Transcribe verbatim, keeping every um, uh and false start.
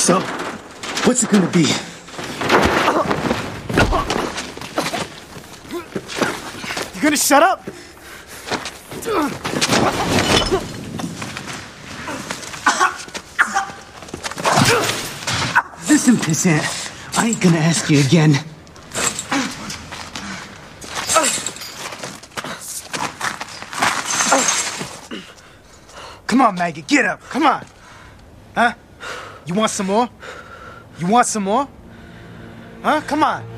So, what's it gonna be? You gonna shut up? Listen, pissant, I ain't gonna ask you again. Come on, maggot, get up, come on. Huh? You want some more? You want some more? Huh? Come on.